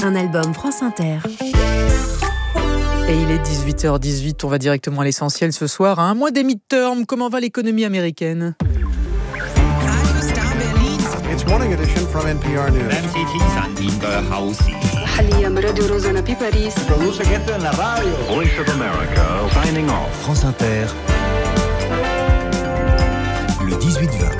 Un album France Inter. Et il est 18h18, on va directement à l'essentiel ce soir. À un mois des midterms, comment va l'économie américaine ? It's morning edition from NPR News. Produce gente en la radio. Voice of America, signing off. France Inter, le 18-20.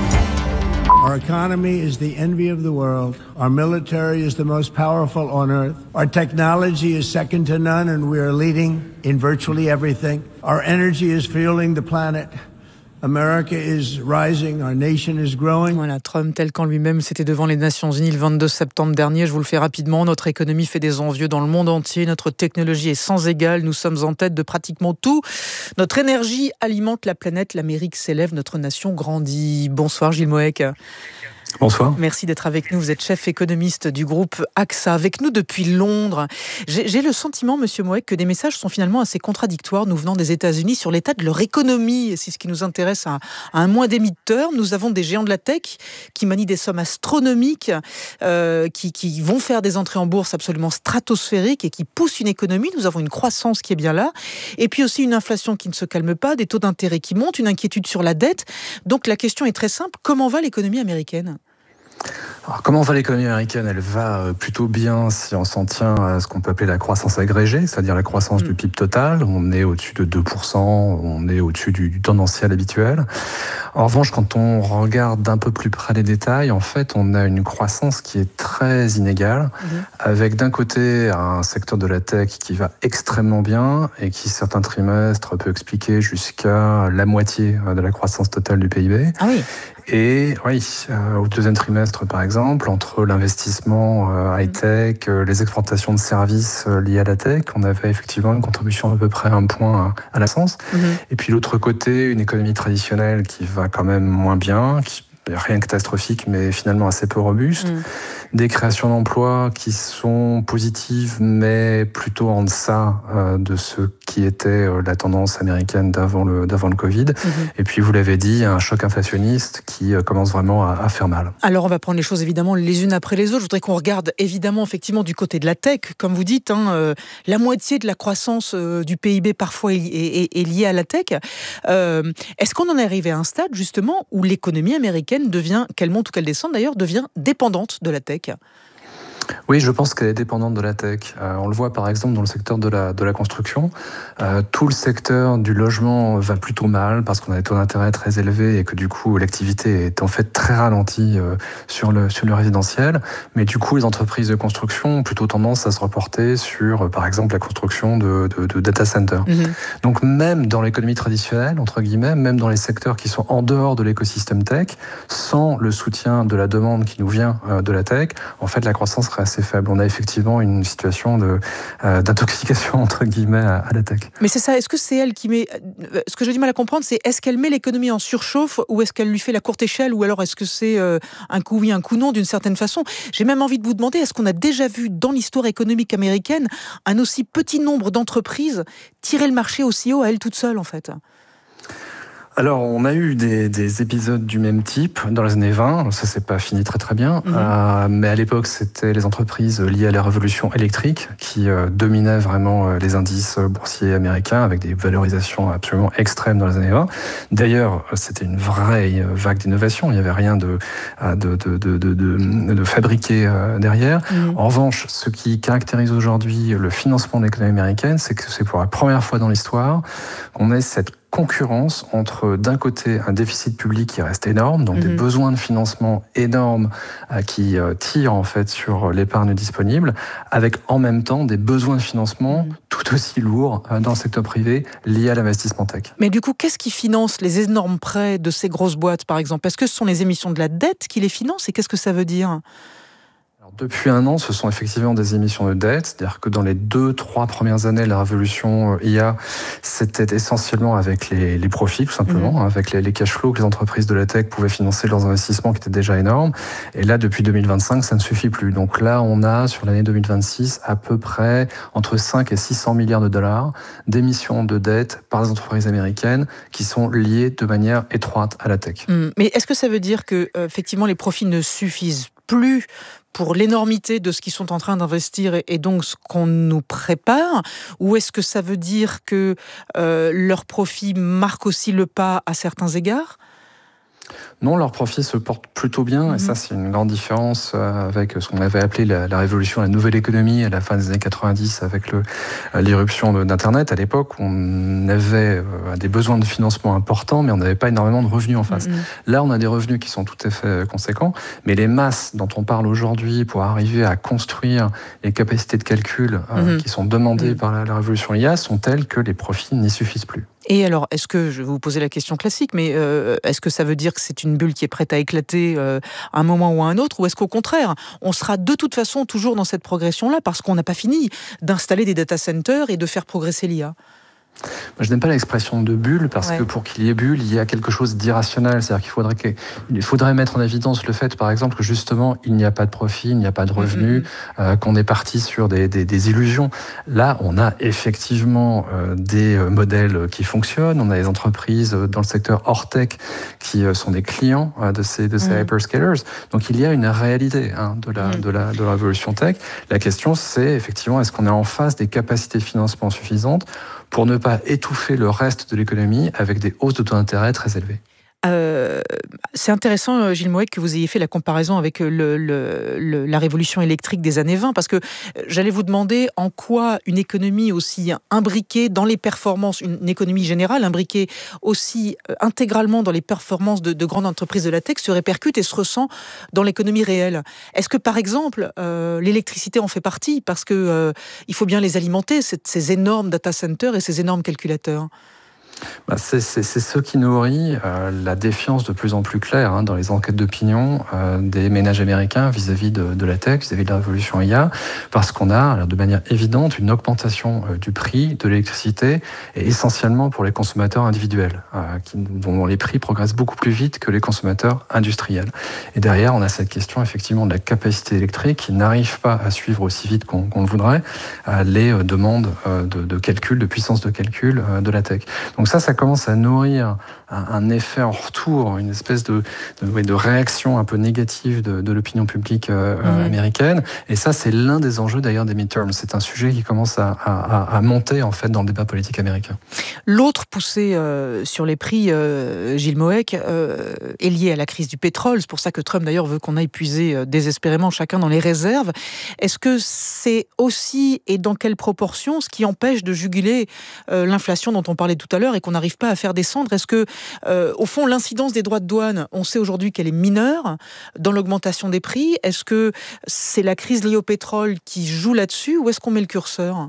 Our economy is the envy of the world. Our military is the most powerful on earth. Our technology is second to none, and we are leading in virtually everything. Our energy is fueling the planet. America is rising, our nation is growing. Voilà, Trump, tel qu'en lui-même, c'était devant les Nations Unies le 22 septembre dernier. Je vous le fais rapidement. Notre économie fait des envieux dans le monde entier. Notre technologie est sans égale. Nous sommes en tête de pratiquement tout. Notre énergie alimente la planète. L'Amérique s'élève. Notre nation grandit. Bonsoir Gilles Moec. Bonsoir. Merci d'être avec nous. Vous êtes chef économiste du groupe AXA, avec nous depuis Londres. J'ai le sentiment, monsieur Moec, que des messages sont finalement assez contradictoires nous venant des États-Unis sur l'état de leur économie. Et c'est ce qui nous intéresse à un mois des midterms. Nous avons des géants de la tech qui manient des sommes astronomiques, qui vont faire des entrées en bourse absolument stratosphériques et qui poussent une économie. Nous avons une croissance qui est bien là. Et puis aussi une inflation qui ne se calme pas, des taux d'intérêt qui montent, une inquiétude sur la dette. Donc la question est très simple. Comment va l'économie américaine ? Alors, comment va l'économie américaine ? Elle va plutôt bien si on s'en tient à ce qu'on peut appeler la croissance agrégée, c'est-à-dire la croissance du PIB total. On est au-dessus de 2%, on est au-dessus du tendanciel habituel. En revanche, quand on regarde d'un peu plus près les détails, en fait, on a une croissance qui est très inégale, avec d'un côté un secteur de la tech qui va extrêmement bien et qui, certains trimestres, peut expliquer jusqu'à la moitié de la croissance totale du PIB. Ah oui. Et oui, au deuxième trimestre, par exemple, entre l'investissement high-tech, les exportations de services liés à la tech, on avait effectivement une contribution d'à peu près 1 point à la croissance. Et puis l'autre côté, une économie traditionnelle qui va quand même moins bien, rien de catastrophique, mais finalement assez peu robuste. Des créations d'emplois qui sont positives, mais plutôt en deçà de ce qui était la tendance américaine d'avant le Covid. Et puis, vous l'avez dit, un choc inflationniste qui commence vraiment à faire mal. Alors, on va prendre les choses évidemment les unes après les autres. Je voudrais qu'on regarde évidemment effectivement du côté de la tech. Comme vous dites, la moitié de la croissance du PIB parfois est liée à la tech. Est-ce qu'on en est arrivé à un stade justement où l'économie américaine devient, qu'elle monte ou qu'elle descende d'ailleurs, devient dépendante de la tech ? Oui, je pense qu'elle est dépendante de la tech. On le voit par exemple dans le secteur de la construction. Tout le secteur du logement va plutôt mal parce qu'on a des taux d'intérêt très élevés et que du coup l'activité est en fait très ralentie sur le résidentiel. Mais du coup, les entreprises de construction ont plutôt tendance à se reporter sur, par exemple, la construction de data centers. Donc même dans l'économie traditionnelle, entre guillemets, même dans les secteurs qui sont en dehors de l'écosystème tech, sans le soutien de la demande qui nous vient de la tech, en fait la croissance serait assez faible. On a effectivement une situation d'intoxication entre guillemets à la tech. Mais c'est ça, est-ce que c'est elle qui met... Ce que j'ai du mal à comprendre, c'est est-ce qu'elle met l'économie en surchauffe ou est-ce qu'elle lui fait la courte échelle ou alors est-ce que c'est un coup oui, un coup non d'une certaine façon ? J'ai même envie de vous demander, est-ce qu'on a déjà vu dans l'histoire économique américaine un aussi petit nombre d'entreprises tirer le marché aussi haut à elles toutes seules en fait ? Alors, on a eu des épisodes du même type dans les années 20, ça s'est pas fini très très bien, mais à l'époque c'était les entreprises liées à la révolution électrique qui dominaient vraiment les indices boursiers américains avec des valorisations absolument extrêmes dans les années 20. D'ailleurs, c'était une vraie vague d'innovation, il n'y avait rien de fabriqué derrière. En revanche, ce qui caractérise aujourd'hui le financement de l'économie américaine, c'est que c'est pour la première fois dans l'histoire qu'on ait cette concurrence entre, d'un côté, un déficit public qui reste énorme, donc des besoins de financement énormes qui tirent en fait sur l'épargne disponible, avec en même temps des besoins de financement tout aussi lourds dans le secteur privé liés à l'investissement tech. Mais du coup, qu'est-ce qui finance les énormes prêts de ces grosses boîtes, par exemple ? Est-ce que ce sont les émissions de la dette qui les financent et qu'est-ce que ça veut dire ? Depuis 1 an, ce sont effectivement des émissions de dette, c'est-à-dire que dans les 2-3 premières années de la révolution IA, c'était essentiellement avec les profits, tout simplement, avec les cash flows que les entreprises de la tech pouvaient financer leurs investissements qui étaient déjà énormes. Et là, depuis 2025, ça ne suffit plus. Donc là, on a, sur l'année 2026, à peu près entre 5 et 600 milliards de dollars d'émissions de dette par les entreprises américaines qui sont liées de manière étroite à la tech. Mais est-ce que ça veut dire que, effectivement, les profits ne suffisent plus pour l'énormité de ce qu'ils sont en train d'investir et donc ce qu'on nous prépare, ou est-ce que ça veut dire que leur profit marque aussi le pas à certains égards ? Non, leur profit se porte plutôt bien, et ça c'est une grande différence avec ce qu'on avait appelé la révolution, la nouvelle économie à la fin des années 90 avec l'irruption d'Internet. À l'époque, on avait des besoins de financement importants, mais on n'avait pas énormément de revenus en face. Là, on a des revenus qui sont tout à fait conséquents, mais les masses dont on parle aujourd'hui pour arriver à construire les capacités de calcul qui sont demandées par la révolution IA sont telles que les profits n'y suffisent plus. Et alors, est-ce que, je vais vous poser la question classique, mais est-ce que ça veut dire que c'est une bulle qui est prête à éclater à un moment ou à un autre, ou est-ce qu'au contraire, on sera de toute façon toujours dans cette progression-là, parce qu'on n'a pas fini d'installer des data centers et de faire progresser l'IA ? Je n'aime pas l'expression de bulle parce que pour qu'il y ait bulle, il y a quelque chose d'irrationnel. C'est-à-dire qu'il faudrait mettre en évidence le fait, par exemple, que justement, il n'y a pas de profit, il n'y a pas de revenus, qu'on est parti sur des illusions. Là, on a effectivement des modèles qui fonctionnent. On a des entreprises dans le secteur hors tech qui sont des clients de ces hyperscalers. Donc, il y a une réalité de la révolution tech. La question, c'est effectivement, est-ce qu'on est en face des capacités de financement suffisantes pour ne pas étouffer le reste de l'économie avec des hausses de taux d'intérêt très élevées. C'est intéressant, Gilles Moec, que vous ayez fait la comparaison avec la révolution électrique des années 20, parce que j'allais vous demander en quoi une économie aussi imbriquée dans les performances, une économie générale imbriquée aussi intégralement dans les performances de grandes entreprises de la tech se répercute et se ressent dans l'économie réelle. Est-ce que, par exemple, l'électricité en fait partie, parce que il faut bien les alimenter, ces énormes data centers et ces énormes calculateurs ? C'est ce qui nourrit la défiance de plus en plus claire dans les enquêtes d'opinion des ménages américains vis-à-vis de la tech, vis-à-vis de la révolution IA, parce qu'on a de manière évidente une augmentation du prix de l'électricité, et essentiellement pour les consommateurs individuels, dont les prix progressent beaucoup plus vite que les consommateurs industriels. Et derrière, on a cette question effectivement de la capacité électrique qui n'arrive pas à suivre aussi vite qu'on le voudrait les demandes de calcul, de puissance de calcul de la tech. Donc ça commence à nourrir un effet en retour, une espèce de réaction un peu négative de l'opinion publique américaine. Et ça, c'est l'un des enjeux d'ailleurs des midterms. C'est un sujet qui commence à monter en fait dans le débat politique américain. L'autre poussée sur les prix, Gilles Moec, est liée à la crise du pétrole. C'est pour ça que Trump d'ailleurs veut qu'on aille puiser désespérément chacun dans les réserves. Est-ce que c'est aussi, et dans quelle proportion, ce qui empêche de juguler l'inflation dont on parlait tout à l'heure et qu'on n'arrive pas à faire descendre? Est-ce que, au fond, l'incidence des droits de douane, on sait aujourd'hui qu'elle est mineure dans l'augmentation des prix? Est-ce que c'est la crise liée au pétrole qui joue là-dessus, ou est-ce qu'on met le curseur?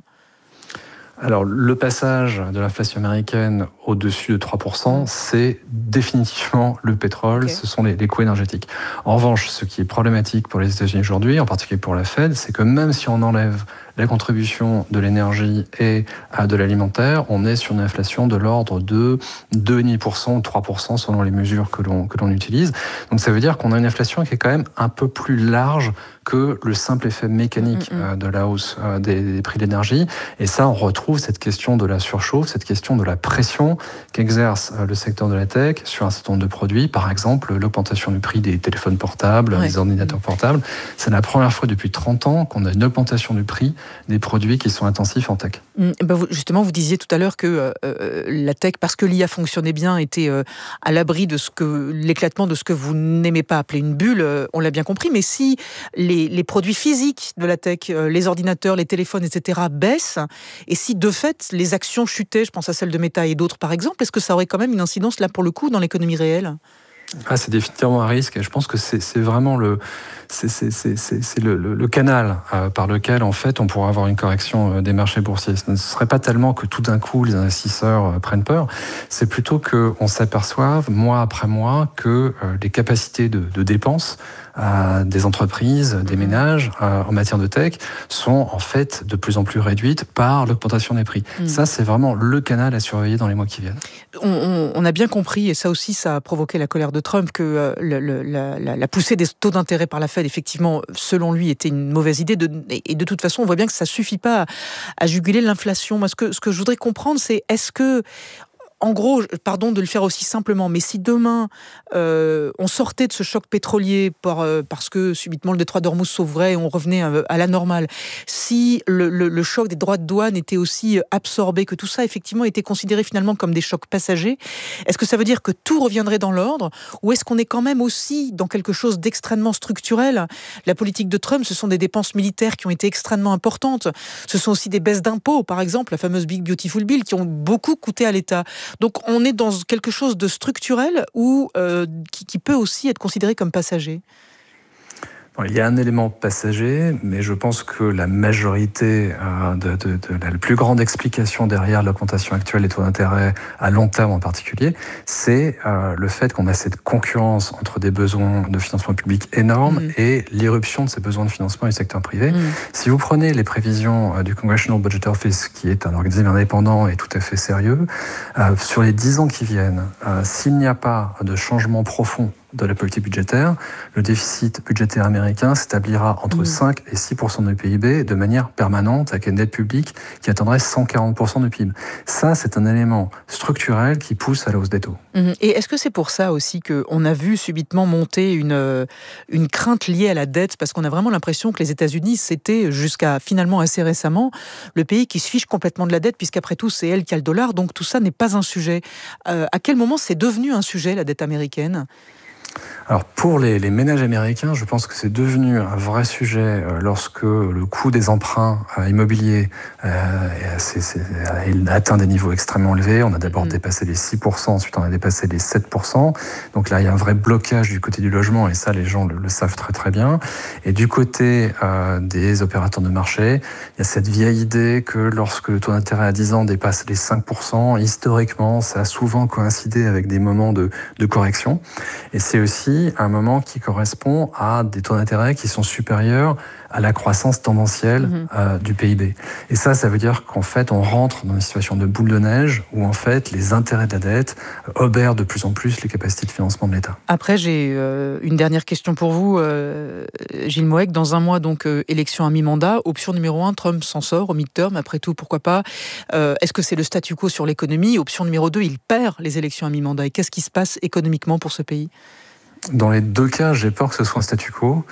Alors, le passage de l'inflation américaine au-dessus de 3%, c'est définitivement le pétrole, ce sont les coûts énergétiques. En revanche, ce qui est problématique pour les États-Unis aujourd'hui, en particulier pour la Fed, c'est que même si on enlève la contribution de l'énergie et de l'alimentaire, on est sur une inflation de l'ordre de 2,5% ou 3% selon les mesures que l'on utilise. Donc ça veut dire qu'on a une inflation qui est quand même un peu plus large que le simple effet mécanique de la hausse des prix de l'énergie. Et ça, on retrouve cette question de la surchauffe, cette question de la pression qu'exerce le secteur de la tech sur un certain nombre de produits. Par exemple, l'augmentation du prix des téléphones portables, des ordinateurs portables. C'est la première fois depuis 30 ans qu'on a une augmentation du prix des produits qui sont intensifs en tech. Justement, vous disiez tout à l'heure que la tech, parce que l'IA fonctionnait bien, était à l'abri de l'éclatement de ce que vous n'aimez pas appeler une bulle, on l'a bien compris, mais si les produits physiques de la tech, les ordinateurs, les téléphones, etc., baissent, et si de fait les actions chutaient, je pense à celle de Meta et d'autres par exemple, est-ce que ça aurait quand même une incidence là pour le coup dans l'économie réelle ? C'est définitivement un risque, et je pense que c'est vraiment le canal par lequel en fait on pourra avoir une correction des marchés boursiers. Ce ne serait pas tellement que tout d'un coup les investisseurs prennent peur, c'est plutôt qu'on s'aperçoive mois après mois que les capacités de dépenses des entreprises, des ménages en matière de tech sont en fait de plus en plus réduites par l'augmentation des prix. Ça, c'est vraiment le canal à surveiller dans les mois qui viennent. On a bien compris, et ça aussi, ça a provoqué la colère de Trump, que la poussée des taux d'intérêt par la Fed, effectivement, selon lui, était une mauvaise idée. Et de toute façon, on voit bien que ça ne suffit pas à juguler l'inflation. Moi, ce que je voudrais comprendre, c'est est-ce que en gros, pardon de le faire aussi simplement, mais si demain on sortait de ce choc pétrolier parce que subitement le détroit d'Ormuz s'ouvrait et on revenait à la normale, si le choc des droits de douane était aussi absorbé, que tout ça effectivement était considéré finalement comme des chocs passagers, est-ce que ça veut dire que tout reviendrait dans l'ordre, ou est-ce qu'on est quand même aussi dans quelque chose d'extrêmement structurel? La politique de Trump, ce sont des dépenses militaires qui ont été extrêmement importantes, ce sont aussi des baisses d'impôts, par exemple la fameuse Big Beautiful Bill, qui ont beaucoup coûté à l'État. Donc on est dans quelque chose de structurel ou qui peut aussi être considéré comme passager. Il y a un élément passager, mais je pense que la majorité la plus grande explication derrière l'augmentation actuelle des taux d'intérêt, à long terme en particulier, c'est le fait qu'on a cette concurrence entre des besoins de financement public énormes et l'irruption de ces besoins de financement du secteur privé. Si vous prenez les prévisions du Congressional Budget Office, qui est un organisme indépendant et tout à fait sérieux, sur les 10 ans qui viennent, s'il n'y a pas de changement profond de la politique budgétaire, le déficit budgétaire américain s'établira entre 5 et 6% du PIB de manière permanente, avec une dette publique qui atteindrait 140% du PIB. Ça, c'est un élément structurel qui pousse à la hausse des taux. Et est-ce que c'est pour ça aussi qu'on a vu subitement monter une crainte liée à la dette, parce qu'on a vraiment l'impression que les États-Unis, c'était jusqu'à finalement assez récemment le pays qui se fiche complètement de la dette, puisqu'après tout, c'est elle qui a le dollar, donc tout ça n'est pas un sujet. À quel moment c'est devenu un sujet, la dette américaine ? Alors pour les ménages américains, je pense que c'est devenu un vrai sujet lorsque le coût des emprunts immobiliers a atteint des niveaux extrêmement élevés. On a d'abord dépassé les 6%, ensuite on a dépassé les 7%. Donc là, il y a un vrai blocage du côté du logement, et ça, les gens le savent très très bien. Et du côté des opérateurs de marché, il y a cette vieille idée que lorsque le taux d'intérêt à 10 ans dépasse les 5%, historiquement, ça a souvent coïncidé avec des moments de correction. Et c'est aussi un moment qui correspond à des taux d'intérêt qui sont supérieurs à la croissance tendancielle du PIB. Et ça veut dire qu'en fait, on rentre dans une situation de boule de neige où en fait, les intérêts de la dette obèrent de plus en plus les capacités de financement de l'État. Après, j'ai une dernière question pour vous, Gilles Moec. Dans un mois, donc, élection à mi-mandat, option numéro 1, Trump s'en sort au mid-term, après tout, pourquoi pas. Est-ce que c'est le statu quo sur l'économie ? Option numéro 2, il perd les élections à mi-mandat. Et qu'est-ce qui se passe économiquement pour ce pays ? Dans les deux cas, j'ai peur que ce soit un statu quo,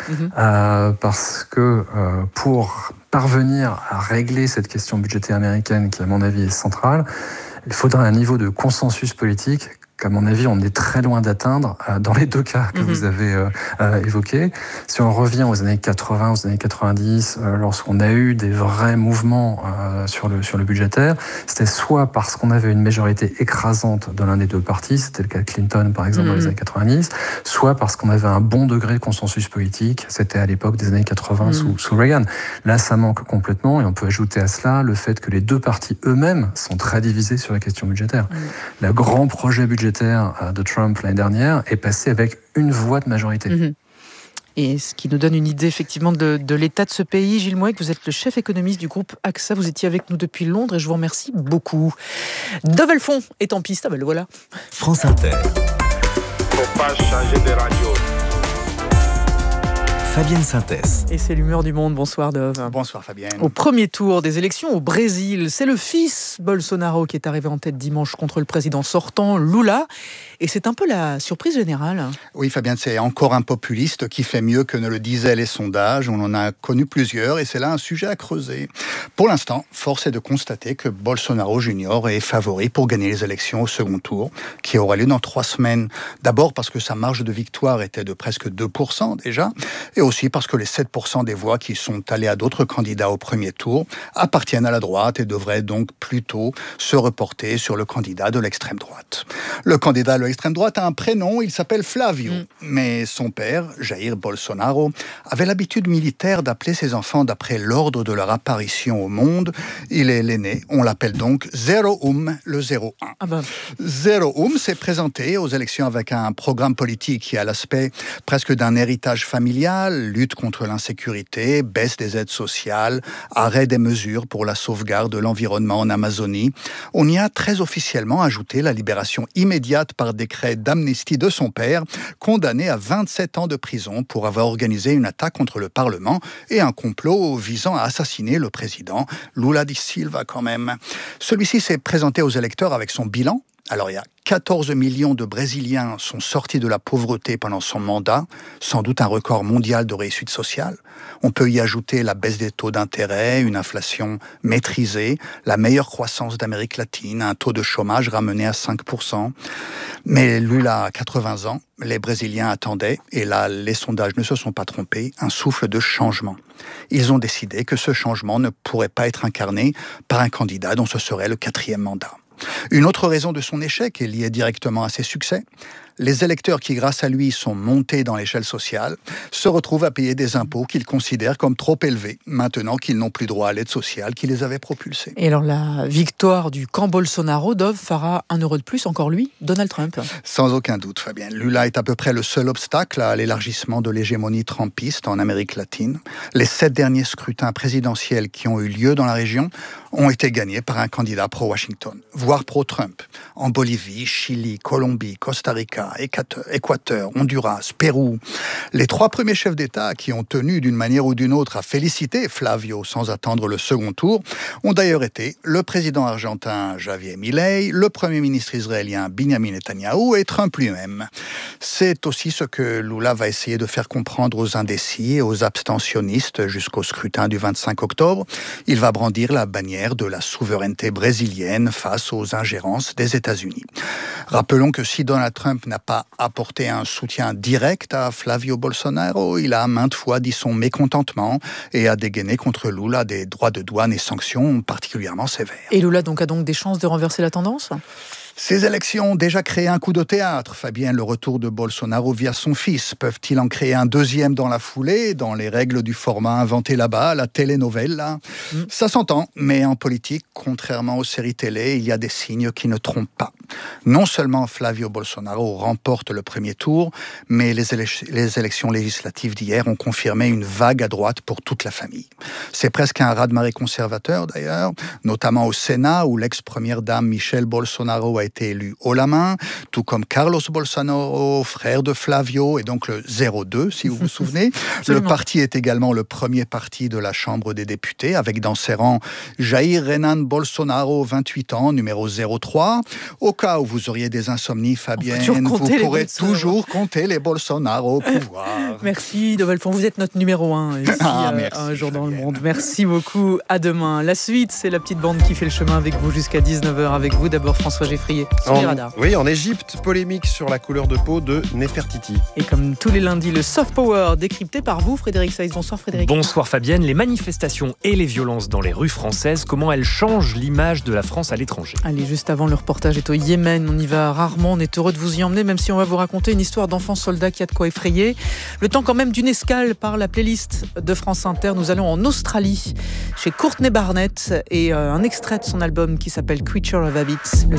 parce que pour parvenir à régler cette question budgétaire américaine, qui à mon avis est centrale, il faudrait un niveau de consensus politique qu'à mon avis, on est très loin d'atteindre dans les deux cas que vous avez évoqués. Si on revient aux années 80, aux années 90, lorsqu'on a eu des vrais mouvements sur le budgétaire, c'était soit parce qu'on avait une majorité écrasante de l'un des deux partis, c'était le cas de Clinton par exemple dans les années 90, soit parce qu'on avait un bon degré de consensus politique, c'était à l'époque des années 80 sous Reagan. Là, ça manque complètement, et on peut ajouter à cela le fait que les deux partis eux-mêmes sont très divisés sur la question budgétaire. Le grand projet budgétaire de Trump l'année dernière est passé avec une voix de majorité. Et ce qui nous donne une idée effectivement de l'état de ce pays. Gilles Moec, vous êtes le chef économiste du groupe AXA, vous étiez avec nous depuis Londres et je vous remercie beaucoup. Dovelfond est en piste, le voilà. France Inter. Faut pas changer de radio. Fabienne Synthèse. Et c'est l'humeur du monde. Bonsoir Dove. Bonsoir Fabienne. Au premier tour des élections au Brésil, c'est le fils Bolsonaro qui est arrivé en tête dimanche contre le président sortant, Lula. Et c'est un peu la surprise générale. Oui Fabienne, c'est encore un populiste qui fait mieux que ne le disaient les sondages. On en a connu plusieurs et c'est là un sujet à creuser. Pour l'instant, force est de constater que Bolsonaro Junior est favori pour gagner les élections au second tour, qui aura lieu dans 3 semaines. D'abord parce que sa marge de victoire était de presque 2% déjà, et aussi parce que les 7% des voix qui sont allées à d'autres candidats au premier tour appartiennent à la droite et devraient donc plutôt se reporter sur le candidat de l'extrême droite. Le candidat de l'extrême droite a un prénom, il s'appelle Flavio, mais son père, Jair Bolsonaro, avait l'habitude militaire d'appeler ses enfants d'après l'ordre de leur apparition au monde. Il est l'aîné, on l'appelle donc Zero le 01. Zero s'est présenté aux élections avec un programme politique qui a l'aspect presque d'un héritage familial, lutte contre l'insécurité, baisse des aides sociales, arrêt des mesures pour la sauvegarde de l'environnement en Amazonie. On y a très officiellement ajouté la libération immédiate par décret d'amnistie de son père, condamné à 27 ans de prison pour avoir organisé une attaque contre le Parlement et un complot visant à assassiner le président Lula da Silva quand même. Celui-ci s'est présenté aux électeurs avec son bilan, Alors il y a 14 millions de Brésiliens sont sortis de la pauvreté pendant son mandat, sans doute un record mondial de réussite sociale. On peut y ajouter la baisse des taux d'intérêt, une inflation maîtrisée, la meilleure croissance d'Amérique latine, un taux de chômage ramené à 5%. Mais Lula a 80 ans, les Brésiliens attendaient, et là les sondages ne se sont pas trompés, un souffle de changement. Ils ont décidé que ce changement ne pourrait pas être incarné par un candidat dont ce serait le 4e mandat. Une autre raison de son échec est liée directement à ses succès. Les électeurs qui, grâce à lui, sont montés dans l'échelle sociale, se retrouvent à payer des impôts qu'ils considèrent comme trop élevés, maintenant qu'ils n'ont plus droit à l'aide sociale qui les avait propulsés. Et alors la victoire du camp Bolsonaro, Dov, fera 1 euro de plus, encore lui, Donald Trump. Sans aucun doute, Fabien. Lula est à peu près le seul obstacle à l'élargissement de l'hégémonie trumpiste en Amérique latine. Les 7 derniers scrutins présidentiels qui ont eu lieu dans la région ont été gagnés par un candidat pro-Washington, voire pro-Trump. En Bolivie, Chili, Colombie, Costa Rica, Équateur, Honduras, Pérou. Les 3 premiers chefs d'État qui ont tenu d'une manière ou d'une autre à féliciter Flavio sans attendre le second tour ont d'ailleurs été le président argentin Javier Milei, le premier ministre israélien Benjamin Netanyahou et Trump lui-même. C'est aussi ce que Lula va essayer de faire comprendre aux indécis et aux abstentionnistes jusqu'au scrutin du 25 octobre. Il va brandir la bannière de la souveraineté brésilienne face aux ingérences des États-Unis. Rappelons que si Donald Trump n'a pas apporté un soutien direct à Flavio Bolsonaro, il a maintes fois dit son mécontentement et a dégainé contre Lula des droits de douane et sanctions particulièrement sévères. Et Lula a donc des chances de renverser la tendance ? Ces élections ont déjà créé un coup de théâtre. Fabien, le retour de Bolsonaro via son fils. Peuvent-ils en créer un deuxième dans la foulée, dans les règles du format inventé là-bas, la telenovela ? Ça s'entend, mais en politique, contrairement aux séries télé, il y a des signes qui ne trompent pas. Non seulement Flavio Bolsonaro remporte le premier tour, mais les élections législatives d'hier ont confirmé une vague à droite pour toute la famille. C'est presque un raz-de-marée conservateur d'ailleurs, notamment au Sénat, où l'ex-première dame Michelle Bolsonaro a été élu haut la main, tout comme Carlos Bolsonaro, frère de Flavio, et donc le 02, si vous vous souvenez. Le parti est également le premier parti de la Chambre des députés, avec dans ses rangs Jair Renan Bolsonaro, 28 ans, numéro 03. Au cas où vous auriez des insomnies, Fabienne, vous pourrez toujours compter les Bolsonaro au pouvoir. Merci, de Valfond. Vous êtes notre numéro 1 ici, Un jour dans le monde. Merci beaucoup. À demain. La suite, c'est la petite bande qui fait le chemin avec vous jusqu'à 19h. Avec vous, d'abord, François Geffrier. Oui, en Égypte, polémique sur la couleur de peau de Nefertiti. Et comme tous les lundis, le soft power décrypté par vous, Frédéric Saïs. Bonsoir Frédéric. Bonsoir Fabienne. Les manifestations et les violences dans les rues françaises, comment elles changent l'image de la France à l'étranger ? Allez, juste avant, le reportage est au Yémen. On y va rarement, on est heureux de vous y emmener, même si on va vous raconter une histoire d'enfant soldat qui a de quoi effrayer. Le temps quand même d'une escale par la playlist de France Inter. Nous allons en Australie, chez Courtney Barnett, et un extrait de son album qui s'appelle Creature of Habit. Le